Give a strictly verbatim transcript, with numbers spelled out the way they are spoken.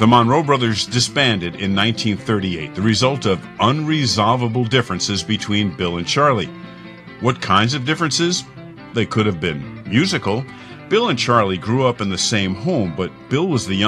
The Monroe brothers disbanded in nineteen thirty-eight, the result of unresolvable differences between Bill and Charlie. What kinds of differences? They could have been musical. Bill and Charlie grew up in the same home, but Bill was the